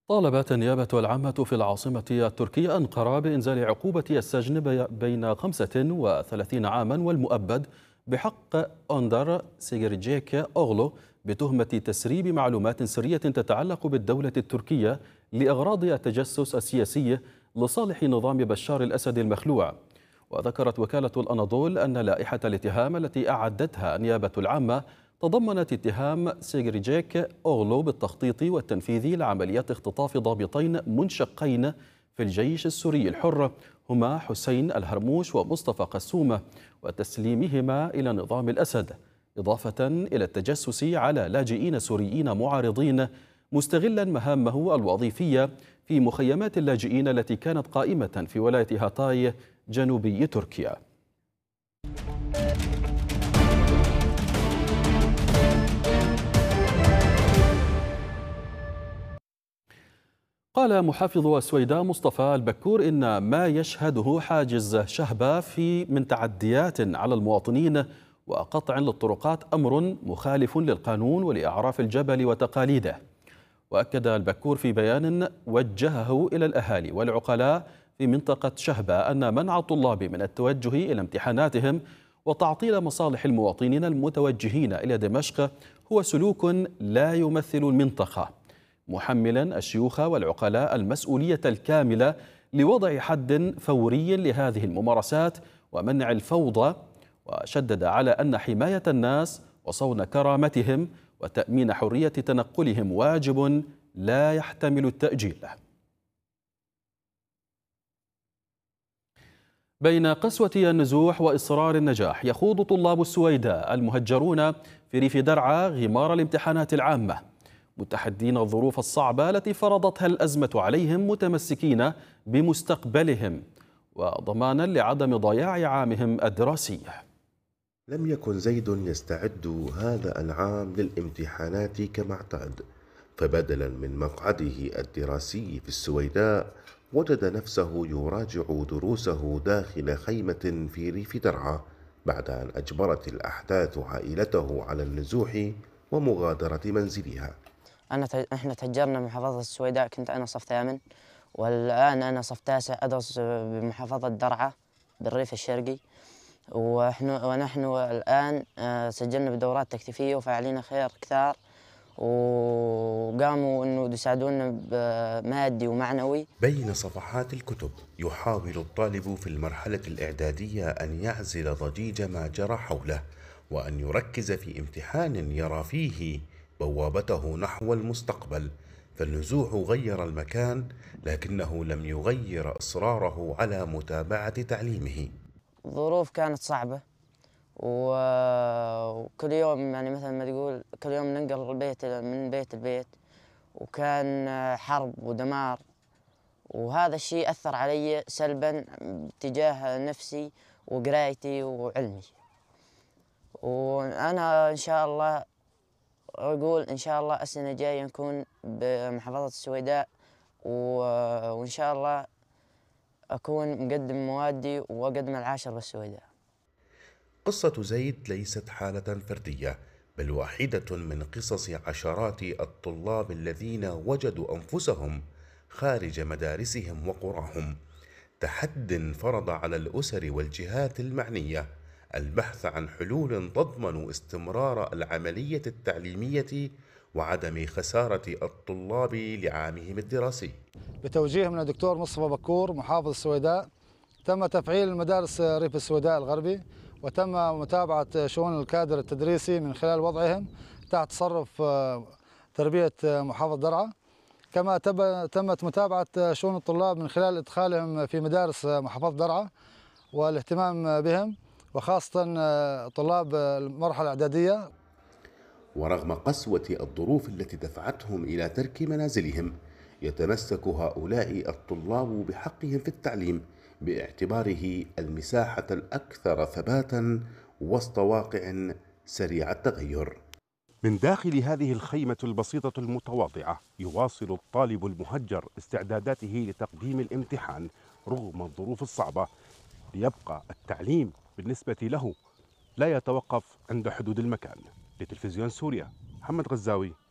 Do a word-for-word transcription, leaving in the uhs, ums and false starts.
طالبت النيابة العامة في العاصمة التركية أنقرة بإنزال عقوبة السجن بي- بين خمسة وثلاثين عاما والمؤبد بحق أندر سيجرجيك أوغلو بتهمة تسريب معلومات سرية تتعلق بالدولة التركية لأغراض التجسس السياسي لصالح نظام بشار الأسد المخلوع. وذكرت وكالة الأناضول أن لائحة الاتهام التي أعدتها النيابة العامة تضمنت اتهام سيجرجيك أوغلو بالتخطيط والتنفيذ لعمليات اختطاف ضابطين منشقين في الجيش السوري الحر هما حسين الهرموش ومصطفى قسومة وتسليمهما إلى نظام الأسد، إضافة إلى التجسس على لاجئين سوريين معارضين مستغلا مهامه الوظيفية في مخيمات اللاجئين التي كانت قائمة في ولاية هاتاي جنوبي تركيا. قال محافظ السويداء مصطفى البكور إن ما يشهده حاجز شهبة في من تعديات على المواطنين وقطع للطرقات أمر مخالف للقانون ولأعراف الجبل وتقاليده. وأكد البكور في بيان وجهه إلى الأهالي والعقلاء في منطقة شهبة أن منع الطلاب من التوجه إلى امتحاناتهم وتعطيل مصالح المواطنين المتوجهين إلى دمشق هو سلوك لا يمثل المنطقة، محملا الشيوخ والعقلاء المسؤولية الكاملة لوضع حد فوري لهذه الممارسات ومنع الفوضى. وشدد على أن حماية الناس وصون كرامتهم وتأمين حرية تنقلهم واجب لا يحتمل التأجيل. بين قسوة النزوح وإصرار النجاح يخوض طلاب السويداء المهجرون في ريف درعا غمار الامتحانات العامة متحدين الظروف الصعبة التي فرضتها الأزمة عليهم متمسكين بمستقبلهم وضمانا لعدم ضياع عامهم الدراسي. لم يكن زيد يستعد هذا العام للامتحانات كما اعتاد، فبدلا من مقعده الدراسي في السويداء وجد نفسه يراجع دروسه داخل خيمة في ريف درعا بعد أن أجبرت الأحداث عائلته على النزوح ومغادرة منزلها. أنا ت... إحنا تهجرنا من محافظة السويداء، كنت أنا صف ثامن والآن أنا صف تاسع أدرس بمحافظة درعا بالريف الشرقي، ونحن ونحن الآن سجلنا بدورات تكثيفية وفاعلين خير كثار وقاموا أنه يساعدونا بمادي ومعنوي. بين صفحات الكتب يحاول الطالب في المرحلة الإعدادية أن يعزل ضجيج ما جرى حوله وأن يركز في امتحان يرى فيه بوابته نحو المستقبل، فالنزوح غير المكان لكنه لم يغير إصراره على متابعة تعليمه. الظروف كانت صعبة وكل يوم يعني مثل ما تقول كل يوم ننقل البيت من بيت لبيت، وكان حرب ودمار، وهذا الشيء أثر علي سلبا تجاه نفسي وقرايتي وعلمي. وأنا إن شاء الله أقول إن شاء الله السنة الجاية نكون بمحافظة السويداء وإن شاء الله أكون مقدم موادي وأقدم العاشر بالسويداء. قصة زيد ليست حالة فردية، بل واحدة من قصص عشرات الطلاب الذين وجدوا أنفسهم خارج مدارسهم وقراهم. تحد فرض على الأسر والجهات المعنية البحث عن حلول تضمن استمرار العملية التعليمية وعدم خسارة الطلاب لعامهم الدراسي. بتوجيه من الدكتور مصطفى بكور محافظ السويداء تم تفعيل مدارس ريف السويداء الغربي وتم متابعة شؤون الكادر التدريسي من خلال وضعهم تحت تصرف تربية محافظة درعا، كما تمت متابعة شؤون الطلاب من خلال إدخالهم في مدارس محافظة درعا والاهتمام بهم وخاصة طلاب المرحلة الإعدادية. ورغم قسوة الظروف التي دفعتهم إلى ترك منازلهم يتمسك هؤلاء الطلاب بحقهم في التعليم باعتباره المساحة الأكثر ثباتا وسط واقع سريع التغير. من داخل هذه الخيمة البسيطة المتواضعة يواصل الطالب المهجر استعداداته لتقديم الامتحان رغم الظروف الصعبة، ليبقى التعليم بالنسبة له لا يتوقف عند حدود المكان. لتلفزيون سوريا، محمد غزاوي،